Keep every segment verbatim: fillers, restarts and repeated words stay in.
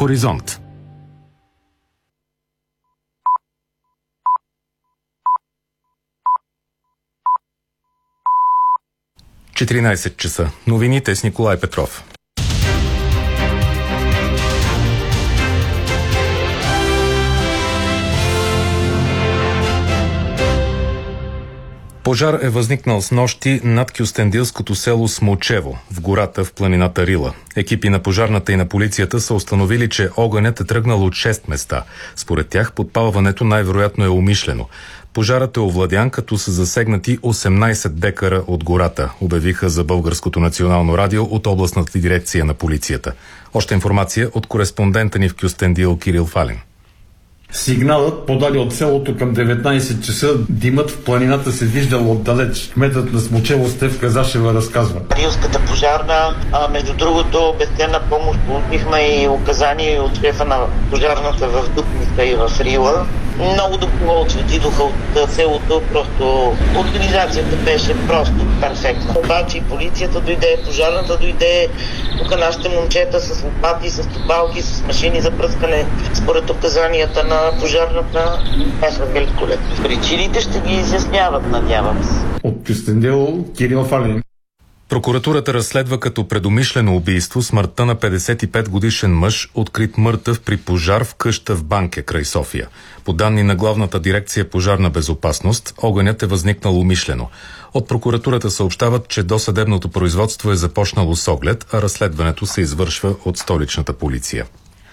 Хоризонт. четиринайсет часа. Новините с Николай Петров. Пожар е възникнал снощи над кюстендилското село Смолчево, в гората в планината Рила. Екипи на пожарната и на полицията са установили, че огънят е тръгнал от шест места. Според тях подпалването най-вероятно е умишлено. Пожарът е овладян, като са засегнати осемнайсет декара от гората, обявиха за Българското национално радио от областната дирекция на полицията. Още информация от кореспондента ни в Кюстендил Кирил Фалин. Сигналът подали от селото към деветнайсет часа. Димът в планината се виждал отдалеч. Кметът на Смолчево Стефка Зашева разказва. Рилската пожарна, а, между другото, безценна помощ получихме и указания от шефа на пожарната в Дупница и в Рила. Много добро отсветидоха от селото, просто организацията беше просто перфектна. Обаче и полицията дойде, пожарната дойде, тук нашите момчета с лопати, с топалки, с машини за пръскане, според указанията на пожарната, бяха великолепни. Причините ще ги изясняват, надявам се. От Кюстендил Кирил Фалин. Прокуратурата разследва като предумишлено убийство смъртта на петдесет и пет годишен мъж, открит мъртъв при пожар в къща в Банке край София. По данни на Главната дирекция пожарна безопасност, огънят е възникнал умишлено. От прокуратурата съобщават, че досъдебното производство е започнало с оглед, а разследването се извършва от столичната полиция.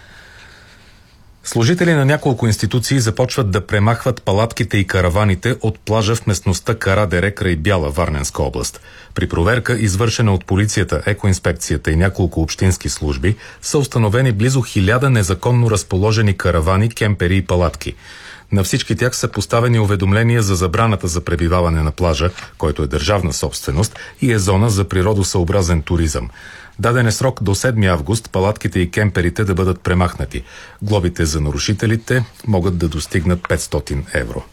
Служители на няколко институции започват да премахват палатките и караваните от плажа в местността Карадере край Бяла, Варненска област. При проверка, извършена от полицията, екоинспекцията и няколко общински служби, са установени близо хиляда незаконно разположени каравани, кемпери и палатки. На всички тях са поставени уведомления за забраната за пребиваване на плажа, който е държавна собственост и е зона за природосъобразен туризъм. Даден е срок до седми август палатките и кемперите да бъдат премахнати. Глобите за нарушителите могат да достигнат петстотин евро.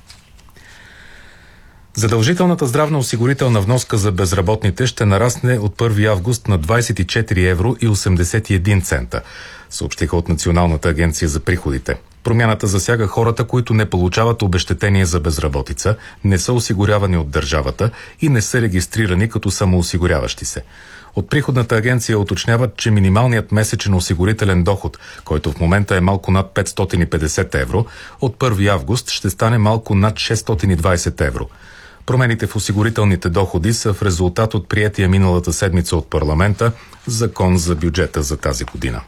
Задължителната здравна осигурителна вноска за безработните ще нарасне от първи август на двайсет и четири евро и осемдесет и един цента, съобщиха от Националната агенция за приходите. Промяната засяга хората, които не получават обезщетение за безработица, не са осигурявани от държавата и не са регистрирани като самоосигуряващи се. От приходната агенция уточняват, че минималният месечен осигурителен доход, който в момента е малко над петстотин и петдесет евро, от първи август ще стане малко над шестстотин и двайсет евро. Промените в осигурителните доходи са в резултат от приетия миналата седмица от парламента закон за бюджета за тази година.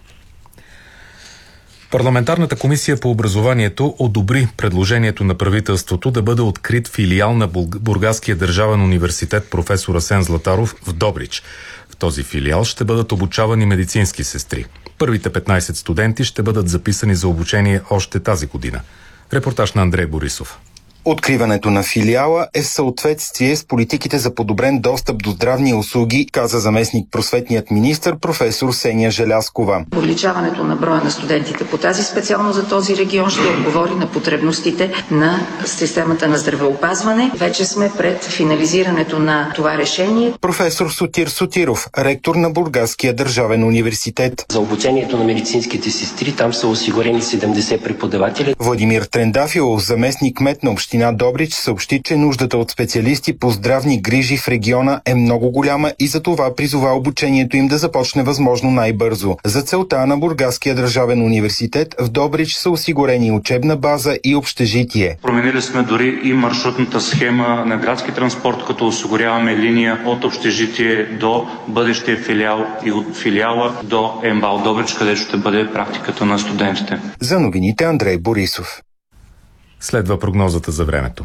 Парламентарната комисия по образованието одобри предложението на правителството да бъде открит филиал на Бургаския държавен университет професор Асен Златаров в Добрич. В този филиал ще бъдат обучавани медицински сестри. Първите петнайсет студенти ще бъдат записани за обучение още тази година. Репортаж на Андрей Борисов. Откриването на филиала е в съответствие с политиките за подобрен достъп до здравни услуги, каза заместник просветният министър професор Сения Желязкова. Увеличаването на броя на студентите по тази специално за този регион ще отговори на потребностите на системата на здравеопазване. Вече сме пред финализирането на това решение. Професор Сотир Сотиров, ректор на Бургаския държавен университет. За обучението на медицинските сестри там са осигурени седемдесет преподаватели. Владимир Трендафилов, заместник кмет на община Добрич, съобщи, че нуждата от специалисти по здравни грижи в региона е много голяма и за това призова обучението им да започне възможно най-бързо. За целта на Бургаския държавен университет в Добрич са осигурени учебна база и общежитие. Променили сме дори и маршрутната схема на градски транспорт, като осигуряваме линия от общежитие до бъдещия филиал и от филиала до МБАЛ Добрич, където ще бъде практиката на студентите. За новините Андрей Борисов. Следва прогнозата за времето.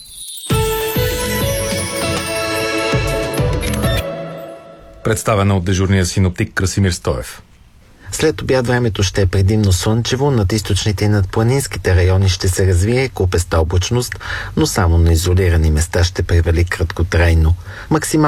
Представена от дежурния синоптик Красимир Стоев. След обяд времето ще е предимно слънчево, над източните и над планинските райони ще се развие купеста облачност, но само на изолирани места ще превали краткотрайно. Максимално